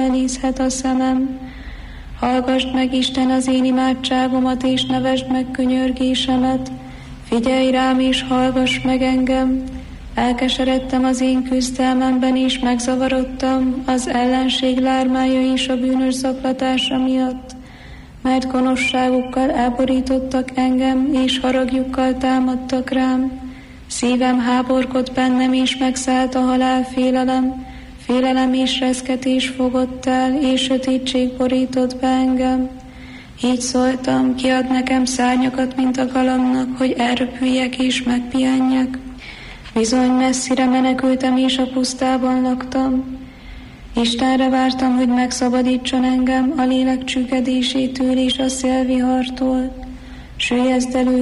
nézhet a szemem. Hallgasd meg, Isten, az én imádságomat, és nevesd meg könyörgésemet. Figyelj rám, és hallgass meg engem. Elkeseredtem az én küzdelmemben, és megzavarodtam az ellenség lármája és a bűnös zaklatása miatt. Mert gonoszságukkal elborítottak engem, és haragjukkal támadtak rám. Szívem háborgott bennem, és megszállt a halálfélelem. Félelem és reszketés fogott el, és sötétség borított be engem. Így szóltam, kiad nekem szárnyakat, mint a galambnak, hogy elröpüljek és megpihenjek. Bizony messzire menekültem, és a pusztában laktam. Istenre vártam, hogy megszabadítson engem a lélek csüggedésétől és a szélvihartól. Süllyeszd elő